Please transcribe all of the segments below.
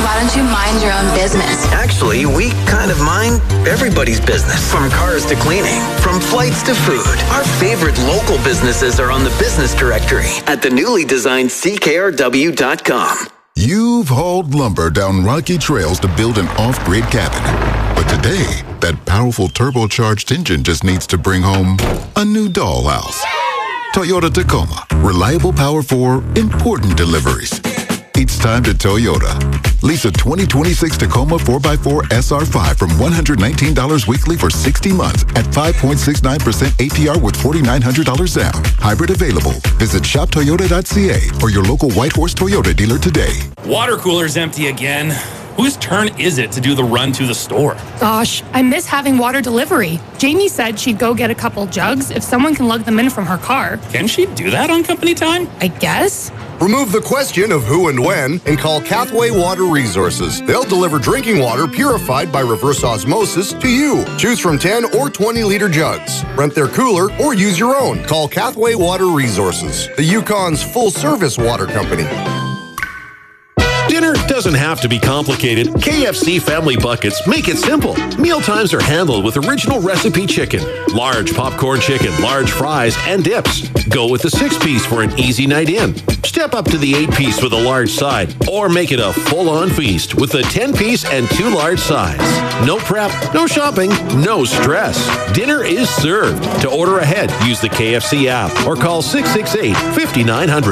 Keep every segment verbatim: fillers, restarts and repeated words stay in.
why don't you mind your own business? Actually, we kind of mind everybody's business. From cars to cleaning, from flights to food. Our favorite local businesses are on the business directory at the newly designed C K R W dot com. You've hauled lumber down rocky trails to build an off-grid cabin. But today, that powerful turbocharged engine just needs to bring home a new dollhouse. Toyota Tacoma. Reliable power for important deliveries. It's time to Toyota. Lease a twenty twenty-six Tacoma four by four S R five from one hundred nineteen dollars weekly for sixty months at five point six nine percent A P R with four thousand nine hundred dollars down. Hybrid available. Visit shop toyota dot c a or your local Whitehorse Toyota dealer today. Water cooler's empty again. Whose turn is it to do the run to the store? Gosh, I miss having water delivery. Jamie said she'd go get a couple jugs if someone can lug them in from her car. Can she do that on company time? I guess. Remove the question of who and when and call Cathway Water Resources. They'll deliver drinking water purified by reverse osmosis to you. Choose from ten or twenty liter jugs. Rent their cooler or use your own. Call Cathway Water Resources, the Yukon's full-service water company. Dinner doesn't have to be complicated. K F C Family Buckets make it simple. Meal times are handled with original recipe chicken, large popcorn chicken, large fries, and dips. Go with the six-piece for an easy night in. Step up to the eight-piece with a large side, or make it a full-on feast with the ten-piece and two large sides. No prep, no shopping, no stress. Dinner is served. To order ahead, use the K F C app or call six six eight, five nine zero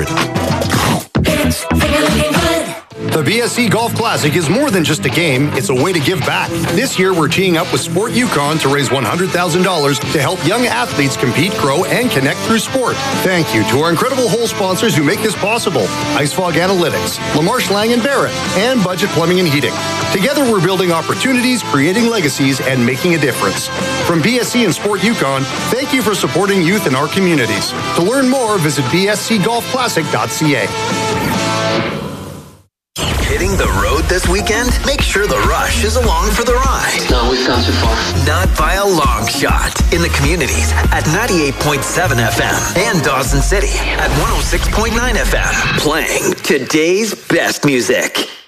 zero. The B S C Golf Classic is more than just a game, it's a way to give back. This year, we're teaming up with Sport Yukon to raise one hundred thousand dollars to help young athletes compete, grow, and connect through sport. Thank you to our incredible hole sponsors who make this possible: IceFog Analytics, LaMarche Lang and Barrett, and Budget Plumbing and Heating. Together, we're building opportunities, creating legacies, and making a difference. From B S C and Sport Yukon, thank you for supporting youth in our communities. To learn more, visit b s c golf classic dot c a. Hitting the road this weekend? Make sure the Rush is along for the ride. No, we've gone too far. Not by a long shot. In the communities at ninety-eight point seven F M and Dawson City at one oh six point nine F M. Playing today's best music.